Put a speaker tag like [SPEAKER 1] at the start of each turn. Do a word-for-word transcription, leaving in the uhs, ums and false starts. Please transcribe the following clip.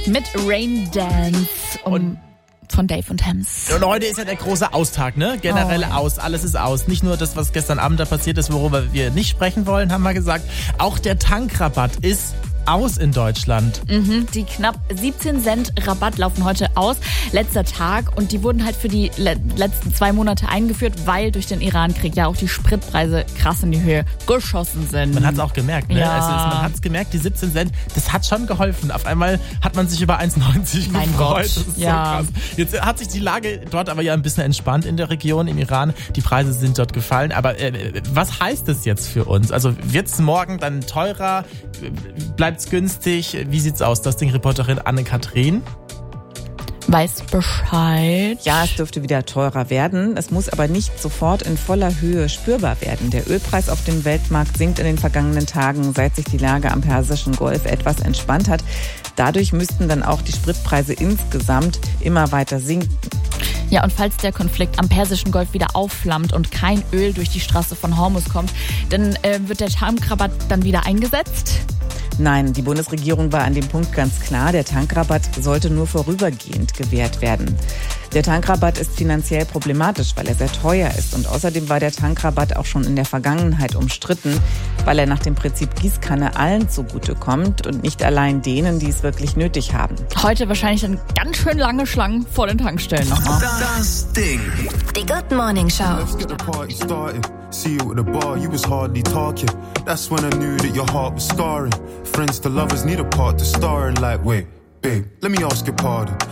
[SPEAKER 1] mit Rain Dance um, und von Dave und Hems.
[SPEAKER 2] Und heute ist ja der große Austag, ne? Generell
[SPEAKER 1] oh.
[SPEAKER 2] aus. Alles ist aus. Nicht nur das, was gestern Abend da passiert ist, worüber wir nicht sprechen wollen, haben wir gesagt. Auch der Tankrabatt ist aus in Deutschland.
[SPEAKER 1] Mhm, die knapp siebzehn Cent Rabatt laufen heute aus. Letzter Tag. Und die wurden halt für die le- letzten zwei Monate eingeführt, weil durch den Irankrieg ja auch die Spritpreise krass in die Höhe geschossen sind.
[SPEAKER 2] Man hat es auch gemerkt, ne?
[SPEAKER 1] Ja.
[SPEAKER 2] Also man hat es gemerkt, die siebzehn Cent, das hat schon geholfen. Auf einmal hat man sich über eins neunzig
[SPEAKER 1] Mein
[SPEAKER 2] gefreut.
[SPEAKER 1] Gott.
[SPEAKER 2] Das ist
[SPEAKER 1] Ja.
[SPEAKER 2] so krass. Jetzt hat sich die Lage dort aber ja ein bisschen entspannt in der Region, im Iran. Die Preise sind dort gefallen. Aber äh, was heißt das jetzt für uns? Also wird es morgen dann teurer? Bleibt es günstig? Wie sieht's aus? Das Ding Reporterin Anne-Kathrin.
[SPEAKER 1] Weiß Bescheid.
[SPEAKER 3] Ja, es dürfte wieder teurer werden. Es muss aber nicht sofort in voller Höhe spürbar werden. Der Ölpreis auf dem Weltmarkt sinkt in den vergangenen Tagen, seit sich die Lage am Persischen Golf etwas entspannt hat. Dadurch müssten dann auch die Spritpreise insgesamt immer weiter sinken.
[SPEAKER 1] Ja, und falls der Konflikt am Persischen Golf wieder aufflammt und kein Öl durch die Straße von Hormuz kommt, dann äh, wird der Tankrabatt dann wieder eingesetzt?
[SPEAKER 3] Nein, die Bundesregierung war an dem Punkt ganz klar, der Tankrabatt sollte nur vorübergehend gewährt werden. Der Tankrabatt ist finanziell problematisch, weil er sehr teuer ist. Und außerdem war der Tankrabatt auch schon in der Vergangenheit umstritten, weil er nach dem Prinzip Gießkanne allen zugutekommt und nicht allein denen, die es wirklich nötig haben.
[SPEAKER 1] Heute wahrscheinlich dann ganz schön lange Schlangen vor den Tankstellen nochmal.
[SPEAKER 4] Das Ding.
[SPEAKER 5] Die Good Morning Show.
[SPEAKER 6] Let's get the party started. See you at the bar, you was hardly talking. That's when I knew that your heart was scarring. Friends to lovers need a part to star in. Like, wait, babe, let me ask your pardon.